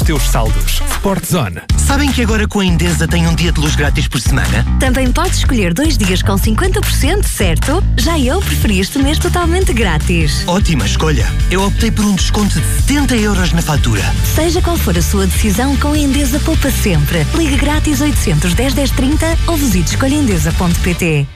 teus saldos. Sportzone. Sabem que agora com a Endesa tem um dia de luz grátis por semana? Também podes escolher 2 dias com 50%, certo? Já eu preferi este mês totalmente grátis. Ótima escolha. Eu optei por um desconto de 70 euros na fatura. Seja qual for a sua decisão, com a Endesa poupa sempre. Ligue grátis 810 1030 ou visite escolhaendesa.pt.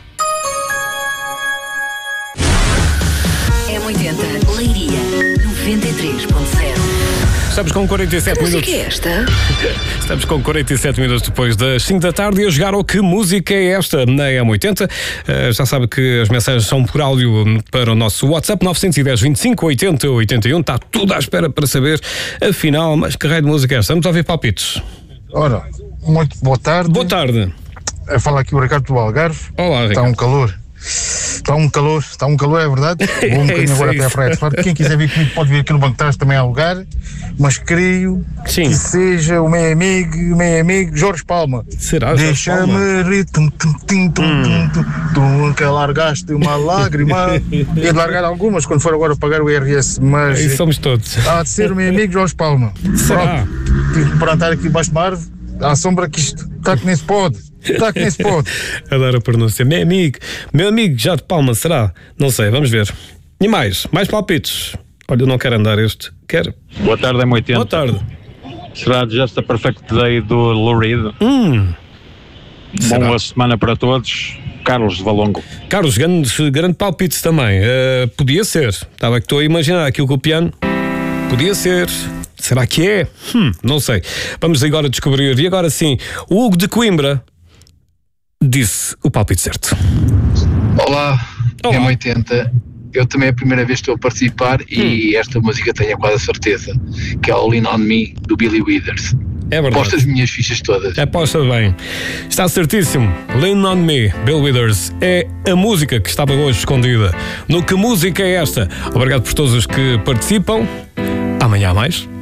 M80 Leiria 93.0. Estamos com 47 minutos. Que música é esta? Estamos com 47 minutos depois das 5 da tarde e a jogar ao Que Música é Esta na M80. Já sabe que as mensagens são por áudio para o nosso WhatsApp 910 25 80 81. Está tudo à espera para saber, afinal, mas que raio de música é esta? Vamos ouvir palpites. Ora, muito boa tarde. Boa tarde. Fala aqui o Ricardo do Algarve. Olá, Ricardo. Está um calor. Está um calor, é verdade. Vou um bocadinho agora até à praia de Faro. Quem quiser vir comigo pode vir aqui no banco de trás também há lugar, mas creio que seja o meu amigo Jorge Palma. Será Jorge Palma? Deixa-me rir, tu que largaste uma lágrima. Ia de largar algumas quando for agora pagar o IRS, mas e somos todos. Há de ser o meu amigo Jorge Palma. Será? Tive para estar aqui debaixo de uma árvore, à sombra que isto está que nem se pode. Está que nem se pode. Adoro a pronúncia. Meu amigo, já de Palma, será? Não sei, vamos ver. E mais palpites. Olha, eu não quero andar este. Quero. Boa tarde, M80. Boa tarde. Será Just a Perfect Day do Lou Reed? Boa semana para todos. Carlos de Valongo. Carlos, grande palpites também. Podia ser. Estava que estou a imaginar aquilo com o piano. Podia ser. Será que é? Não sei. Vamos agora descobrir. E agora sim, o Hugo de Coimbra disse o palpite certo. Olá. M80. Eu também é a primeira vez que estou a participar e esta música tenho quase a certeza que é o Lean On Me do Billy Withers. É verdade. Aposto as minhas fichas todas. Aposta bem. Está certíssimo. Lean On Me, Bill Withers, é a música que estava hoje escondida. No Que Música é Esta? Obrigado por todos os que participam. Amanhã há mais.